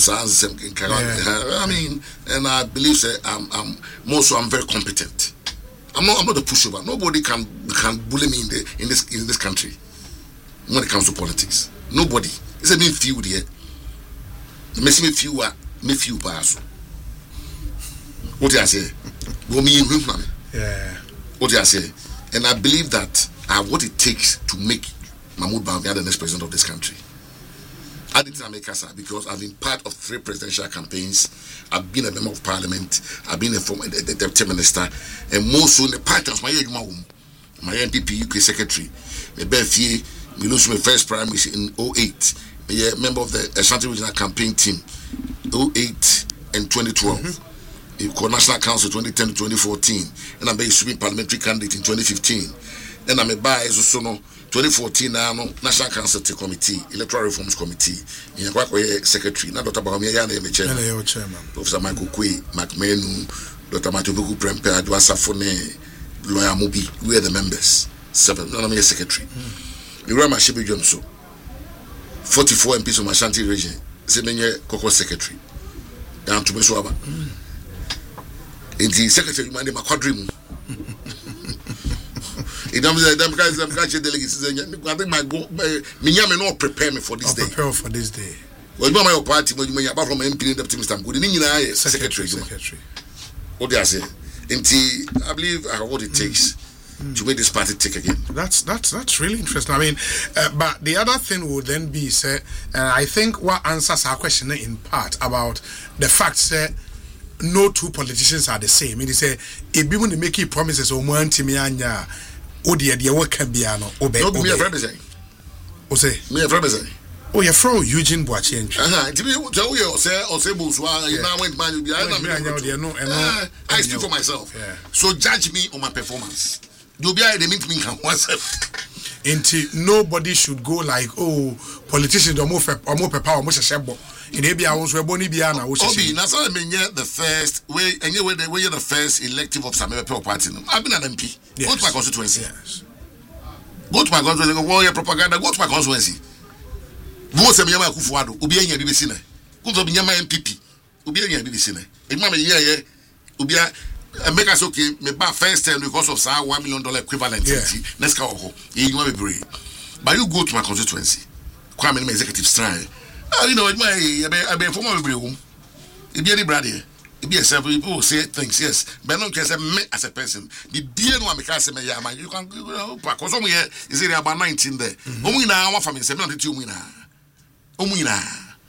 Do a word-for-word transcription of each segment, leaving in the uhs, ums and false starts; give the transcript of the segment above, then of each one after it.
I mean, and I believe that I'm, I'm more so I'm very competent. I'm not I'm not a pushover. Nobody can can bully me in the in this in this country when it comes to politics. Nobody. It's a bit few there. Me see me few me few pass. What do I say? Go me in room, yeah. What do I say? And I believe that I have what it takes to make Mahmoud Bawumia the next president of this country. I didn't make us because I've been part of three presidential campaigns. I've been a member of parliament. I've been a former the deputy minister, and more so in the party of my my N P P U K secretary. My birthday, we lose my first prime minister in oh eight. A member of the Ashanti Regional Campaign Team, oh eight and twenty twelve. Mm-hmm. National Council twenty ten to twenty fourteen, and I'm a Supreme Parliamentary candidate in twenty fifteen. And I'm a by so no. twenty fourteen now National Council Committee, Electoral Reforms Committee, in a secretary, not Doctor Bawumia the chairman, chairman. Professor Michael Kwe, Macmenu, Doctor Matubuku Prempe, Adwa Safone, Lawyer Mubi, we are the members. Seven, no, I'm a secretary. You run my Shibi Johnson, forty-four M Ps of Ashanti region, Semenye Koko secretary, down to Meswaba. In the secretary, my name is Quadrim. It doesn't guys I'm catching delegates. I think my go me not prepare me for this day. Prepare for this day. Well, you my party when you apart from M P and deputy minister, I'm good. You secretary, secretary. What do I say? I believe I have what it takes mm. to make this party tick again. That's that's that's really interesting. I mean, uh, but the other thing would then be, say, uh, I think what answers our question in part about the fact that no two politicians are the same. It is a if you want to make promises or one to me anya. Odi ade what can be ano obe obe me friend say o say me friend say oh you from Eugene Boachi entry aha nti me tell you say o say bo so you now went man you na me no I speak for myself yeah. So judge me on my performance you be I dey meet me can myself nti nobody should go like oh politicians don't move or more power more shebo in ebia won so ebo ni bia na wo shebe obi na so me nye the first way enye way the way the first elective of some people party no I've been an M P yes. Go to my constituency yes. Go to my constituency go your propaganda go to my constituency vote se me yama Akufo-Addo obi anya bibisi na go to me yama M P P obi anya bibisi na e ma me ye ye obi a make us okay me ba first time because of say one million dollar equivalent yeah. Let's go ho you want me brave but you go to my constituency kwa me executive style. I you know my I be former brave e be any brother e be yourself people say things yes but no can say me as a person the beer no make say me ya man you can because some here is it about nineteen there omu ina one family say me not omu ina omu ina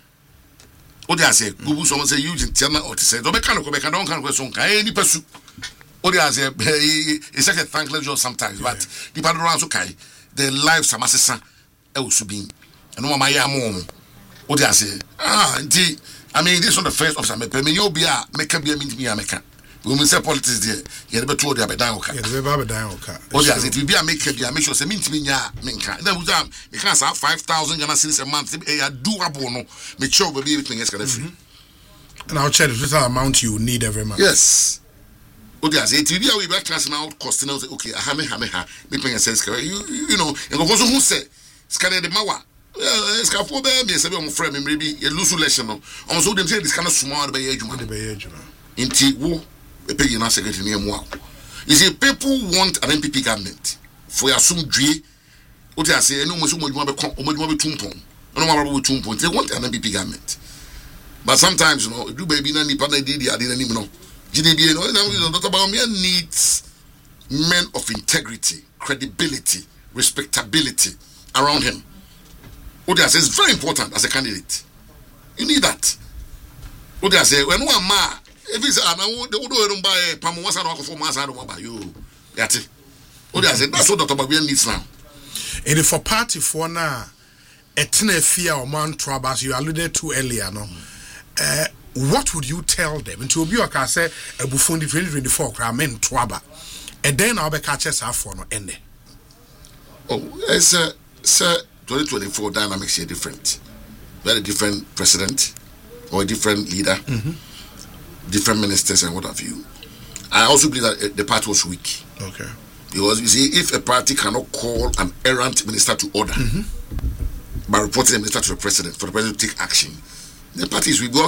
o dey say gubu some say Eugene Tiama or say do be kan ko be kan don kan ko so kan any pesu o dey say it's like a thankless job sometimes but the people around so kai their lives are masesa e wo subin and no ma ya mo o dey say ah nti I mean this is not the first of some me me you be a make be me me ameka we will say politics there you be told you be dan oka you be be dan oka o dey say it be a make be a make sure say me ntimi nya me nka then we am me can say five thousand Ghana cedis a month e doable no me sure be everything is going to free and I'll check the total amount you need every month yes o dey say it be a we be class now cost now say okay ha me ha me ha me pay sense you you know and go so who say scan the mawa escapo be me say be on frame me maybe a loose election no on so dem say this kind of small be adwuma be adwuma inti wo e pay na secretary ne mu akọ you see people want an M P P government for asumdue o ti say eno mo so mo adwuma be kon o mo adwuma be tumpon no ma ba be tumpon they want an M P P government but sometimes you know do baby na nipa na dey dey ade na nim no G D B no na Doctor Bawumia needs men of integrity, credibility, respectability around him. What they say is very important as a candidate. You need that. What they say when one ma, if it's an they would don't buy Pamu was not for Masa don't buy you. That's it. What they say that's what Doctor Bawumia needs now. And if for party for now, a ten fear or man trouble as you alluded to earlier, no. Uh, what would you tell them? And to be like I say, a Bufundi twenty twenty-four crowd men trouble, and then I'll be catches are for no end. Oh, it's a sir. twenty twenty-four dynamics here different. Very different president or a different leader, mm-hmm. different ministers and what have you. I also believe that the party was weak. Okay. Because you see, if a party cannot call an errant minister to order mm-hmm. by reporting the minister to the president for the president to take action, the party is weak.